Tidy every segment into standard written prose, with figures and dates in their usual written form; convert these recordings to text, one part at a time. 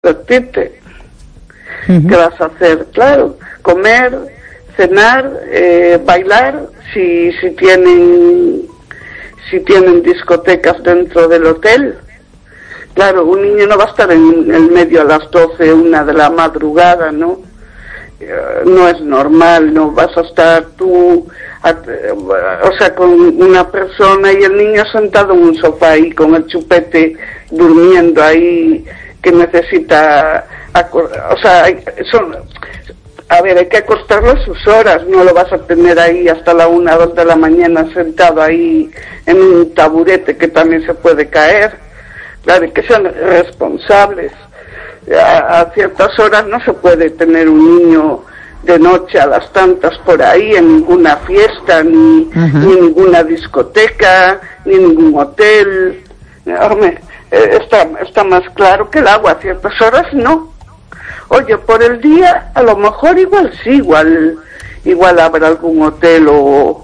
divertirte. ¿Qué vas a hacer? Claro, comer, cenar, bailar, si tienen discotecas dentro del hotel. Claro, un niño no va a estar en el medio a las 12, 1 de la madrugada, ¿no? No es normal, no vas a estar tú, con una persona y el niño sentado en un sofá ahí con el chupete durmiendo ahí, que necesita, hay que acostarlo a sus horas, no lo vas a tener ahí hasta la 1, 2 de la mañana sentado ahí en un taburete que también se puede caer. Claro, que sean responsables. A ciertas horas no se puede tener un niño de noche a las tantas por ahí en ninguna fiesta, ni ninguna discoteca, ni ningún hotel. Hombre, está más claro que el agua. A ciertas horas no. Oye, por el día a lo mejor igual sí, igual habrá algún hotel o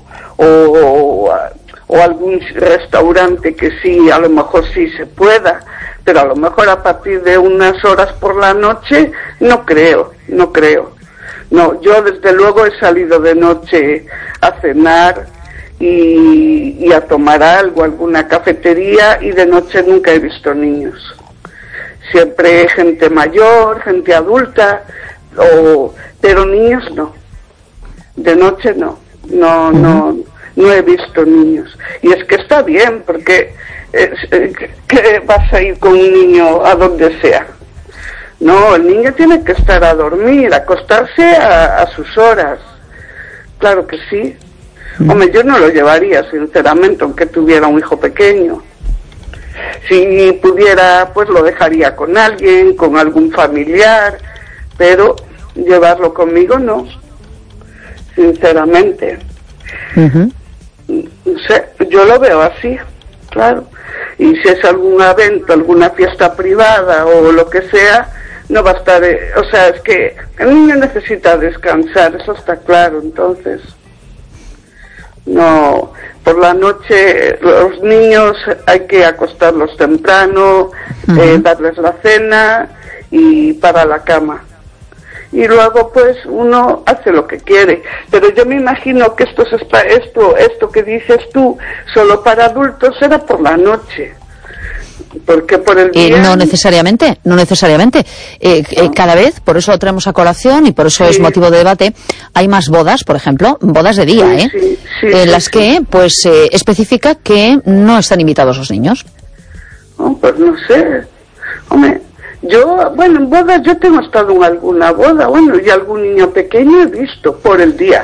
algún restaurante que sí, a lo mejor sí se pueda, pero a lo mejor a partir de unas horas por la noche no creo. No, yo desde luego he salido de noche a cenar y a tomar algo, alguna cafetería, y de noche nunca he visto niños. Siempre gente mayor, gente adulta, pero niños no. De noche no he visto niños. Y es que está bien, porque ¿qué vas a ir con un niño a donde sea? No, el niño tiene que estar a dormir, acostarse a sus horas. Claro que sí. Hombre, yo no lo llevaría, sinceramente, aunque tuviera un hijo pequeño. Si pudiera, pues lo dejaría con alguien, con algún familiar, pero llevarlo conmigo no, sinceramente. No sé, yo lo veo así, claro. Y si es algún evento, alguna fiesta privada o lo que sea, no va a estar, es que el niño necesita descansar, eso está claro. Entonces, no, por la noche los niños hay que acostarlos temprano, darles la cena y para la cama. Y luego pues uno hace lo que quiere, pero yo me imagino que esto que dices tú, solo para adultos, será por la noche, porque por el día no necesariamente. Cada vez, por eso lo traemos a colación y por eso es motivo de debate, hay más bodas, por ejemplo, bodas de día, en las que pues especifica que no están invitados los niños. Pues no sé, hombre. En bodas yo tengo estado en alguna boda, y algún niño pequeño he visto por el día.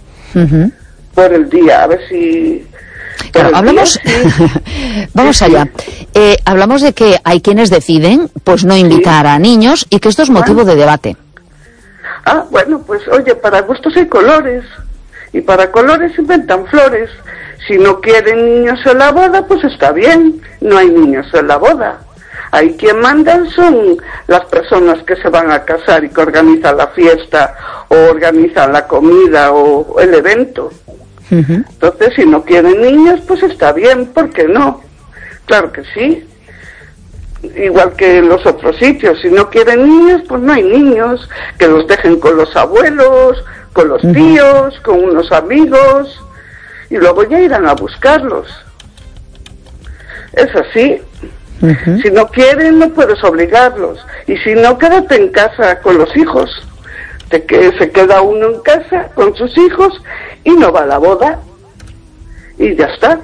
A ver si... Claro, hablamos... Vamos allá. Hablamos de que hay quienes deciden, pues, no invitar a niños y que esto es motivo de debate. Pues, oye, para gustos hay colores. Y para colores inventan flores. Si no quieren niños en la boda, pues está bien. No hay niños en la boda. Ahí quien mandan son las personas que se van a casar y que organizan la fiesta o organizan la comida o el evento. Entonces, si no quieren niños, pues está bien, ¿por qué no? Claro que sí. Igual que en los otros sitios, si no quieren niños, pues no hay niños, que los dejen con los abuelos, con los tíos, con unos amigos, y luego ya irán a buscarlos. Es así. Si no quieren, no puedes obligarlos. Y si no, quédate en casa con los hijos. Se queda uno en casa con sus hijos y no va a la boda. Y ya está.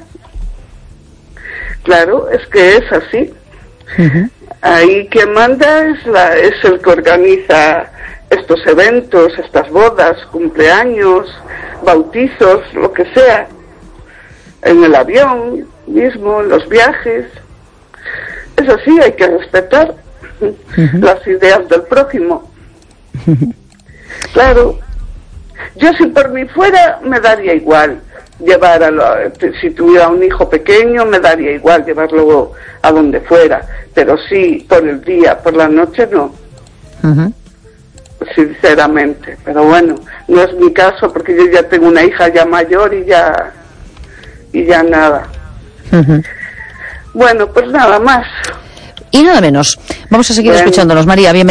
Claro, es que es así. Ahí quien manda es el que organiza estos eventos, estas bodas, cumpleaños, bautizos, lo que sea. En el avión mismo, en los viajes. Es así, hay que respetar las ideas del prójimo. Claro, yo si por mí fuera me daría igual si tuviera un hijo pequeño me daría igual llevarlo a donde fuera, pero sí por el día, por la noche no. Sinceramente, pero bueno, no es mi caso porque yo ya tengo una hija ya mayor y ya nada. Bueno, pues nada más. y nada menos. Vamos a seguir escuchándonos, María. Bienvenida.